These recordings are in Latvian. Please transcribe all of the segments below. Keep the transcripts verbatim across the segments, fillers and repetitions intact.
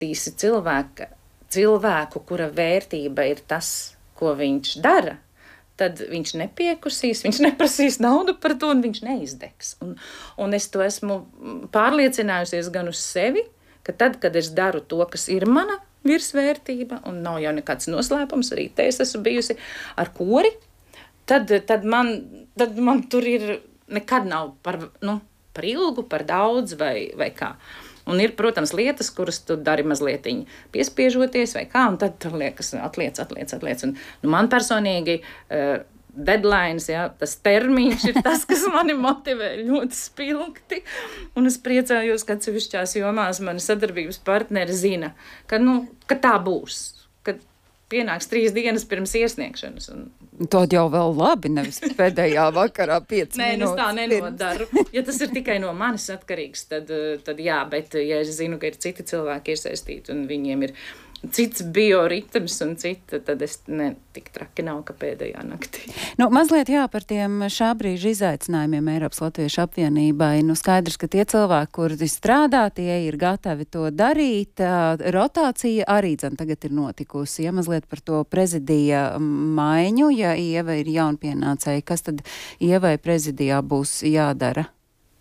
īsi cilvēka, cilvēku, kura vērtība ir tas, ko viņš dara, tad viņš nepiekusīs, viņš neprasīs naudu par to, un viņš neizdegs. Un, un es to esmu pārliecinājusies gan uz sevi, ka tad, kad es daru to, kas ir mana virsvērtība, un nav jau nekāds noslēpums, arī te es esmu bijusi ar kori, tad, tad, man, tad man tur ir nekad nav par, nu, par ilgu, par daudz vai, vai kā. Un ir, protams, lietas, kuras tu dari mazlietiņ piespiežoties vai kā, un tad tu liekas, atliec, atliec, atliec. Un, nu, man personīgi uh, deadlines, ja, tas termiņš ir tas, kas mani motivē ļoti spilgti. Un es priecājos, ka atsevišķās jomās mani sadarbības partneri zina, ka, nu, ka tā būs. Ka pienāks trīs dienas pirms iesniegšanas. Un... To jau vēl labi, nevis pēdējā vakarā pieci Nē, minūtes. Nē, es tā nenodaru. Ja tas ir tikai no manis atkarīgs, tad, tad jā, bet ja es zinu, ka ir citi cilvēki iesaistīti un viņiem ir cits bioritms un cita, tad es ne tik traki nav, ka pēdējā naktī. Nu, mazliet jā, par tiem šā brīža izaicinājumiem Eiropas Latviešu apvienībai. Nu, skaidrs, ka tie cilvēki, kuri strādā, tie ir gatavi to darīt. Rotācija arī dzen tagad ir notikusi. Ja mazliet par to prezidija maiņu, ja Ieva ir jaunpienācēja, kas tad Ievai prezidijā būs jādara?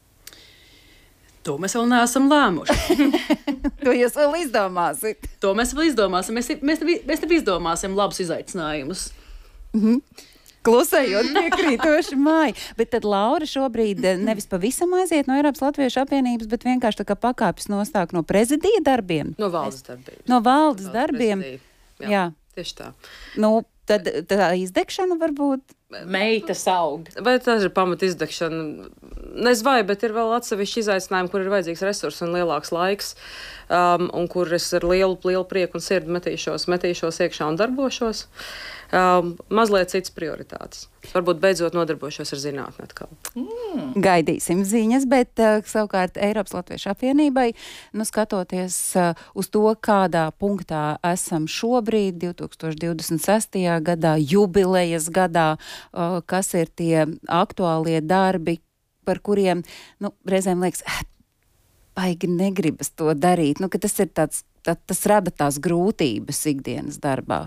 To mēs vēl neesam lēmuši. To jūs vēl izdomāsit. To mēs vēl izdomāsim. Mēs, mēs, mēs tev izdomāsim labus izaicinājumus. Mm-hmm. Klusējot piekrītoši māja. Bet tad Laura šobrīd nevis pavisam aiziet no Eiropas Latviešu apvienības, bet vienkārši tā kā pakāpes nostāk no prezidija darbiem. No valdes darbiem. No valdes darbiem. Jā, jā, tieši tā. Nu, tad tā izdegšana varbūt... Meitas aug. Vai tā ir pamata izdegšana? Nezinu vai, bet ir vēl atsevišķi izaicinājumi, kur ir vajadzīgs resurss un lielāks laiks, um, un kur es ar lielu, lielu prieku un sirdi metīšos, metīšos iekšā un darbošos. Um, mazliet cits prioritātes. Varbūt beidzot nodarbošos ar zinātni atkal. Mm. Gaidīsim ziņas, bet uh, savukārt Eiropas Latviešu apvienībai, nu skatoties uh, uz to, kādā punktā esam šobrīd, divi tūkstoši divdesmit sestajā gadā, jubilejas gadā, uh, kas ir tie aktuālie darbi, par kuriem, nu, reizēm liekas, baigi negribas to darīt, nu, ka tas ir tāds, tā, tas rada tās grūtības ikdienas darbā.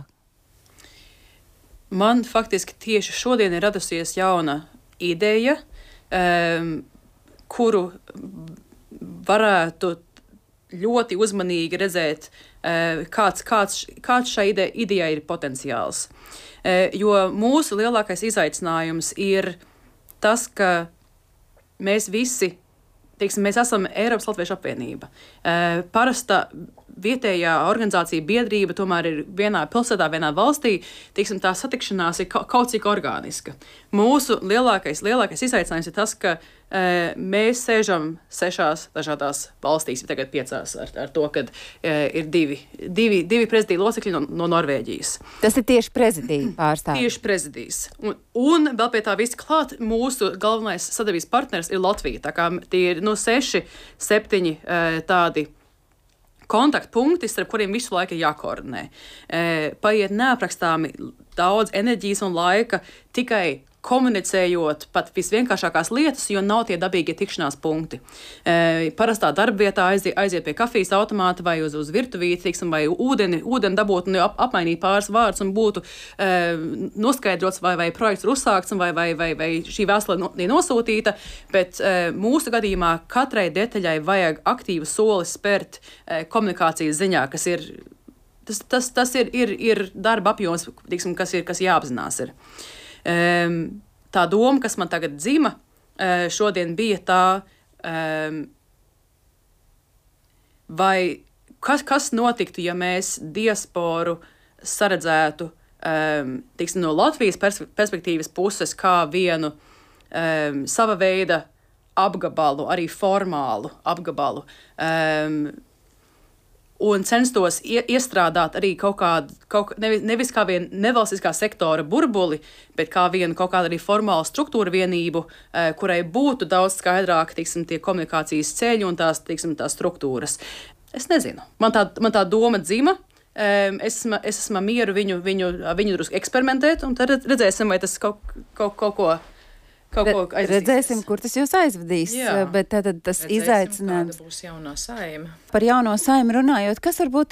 Man faktiski tieši šodien ir radusies jauna ideja, um, kuru varētu ļoti uzmanīgi redzēt, uh, kāds, kāds, kāds šai ide, idejai ir potenciāls. Uh, jo mūsu lielākais izaicinājums ir tas, ka mēs visi, teiksim, mēs esam Eiropas Latviešu apvienība. Uh, parasta vietējā organizācija biedrība tomēr ir vienā pilsētā, vienā valstī, teiksim, tā satikšanās ir ka, kaut cik organiska. Mūsu lielākais, lielākais izaicinājums ir tas, ka e, mēs sēžam sešās dažādās valstīs, tagad piecās ar, ar to, ka e, ir divi, divi, divi prezidija locekļi no, no Norvēģijas. Tas ir tieši prezidija pārstāvji. Tieši prezidijas. Un, un vēl pie tā visa klāt, mūsu galvenais sadarbības partners ir Latvija. Tā kā tie ir no seši, septiņi e, tādi kontaktpunkti, starp kuriem visu laiku ir jākoordinē. E, paiet neaprakstāmi daudz enerģijas un laika tikai komunicējot pat visvienkāršākās lietas, jo nav tie dabīgie tikšanās punkti. E, parastā darbvietā aiziet, aiziet pie kafijas automāta vai uz, uz virtuvīti, tiksim, vai ūdeni, ūdeni dabūt un ap, apmainīt pāris vārdus un būtu e, noskaidrots, vai, vai projekts ir uzsākts vai, vai, vai, vai šī vēstule no, ir nosūtīta, bet e, mūsu gadījumā katrai detaļai vajag aktīvu soli spērt e, komunikācijas ziņā, kas ir, tas, tas, tas ir, ir, ir darba apjoms, tiksim, kas, ir, kas jāapzinās ir. Um, tā doma, kas man tagad dzima, uh, šodien bija tā, um, vai kas, kas notiktu, ja mēs diasporu saredzētu um, tiksim, no Latvijas pers perspektīvas puses kā vienu um, sava veida apgabalu, arī formālu apgabalu. Um, Un censtos iestrādāt arī kaut kādu, kaut, nevis, nevis kā vienu nevalstiskā sektora burbuli, bet kā vienu kaut kādu arī formālu struktūru vienību, eh, kurai būtu daudz skaidrāk, tiksim, tie komunikācijas ceļi un tās, tiksim, tās struktūras. Es nezinu. Man tā, man tā doma dzima. Eh, es, esmu, es esmu mieru viņu, viņu, viņu drusku eksperimentēt, un tad redzēsim, vai tas kaut, kaut, kaut ko kaut ko aizvedīsies. Redzēsim, kur tas jūs aizvedīs, Jā. bet tad tas Redzēsim, izaicinājums kāda būs jaunā saima. par jauno saimu runājot, kas varbūt